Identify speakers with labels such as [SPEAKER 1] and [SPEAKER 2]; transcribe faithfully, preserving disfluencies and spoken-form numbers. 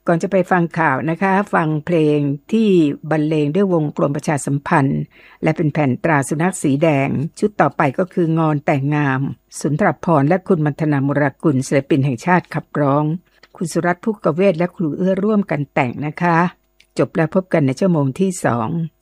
[SPEAKER 1] ก่อนจะไปฟังข่าวนะคะฟังเพลงที่บรรเลงด้วยวงกลมประชาสัมพันธ์และเป็นแผ่นตราสุนัขสีแดงชุดต่อไปก็คืองอนแต่งงามสุนทรภรณ์และคุณมัทนามุรากุลศิลปินแห่งชาติขับร้องคุณสุรัตน์ ภุกเวศและครูเอื้อร่วมกันแต่งนะคะจบแล้วพบกันในชั่วโมงที่สอง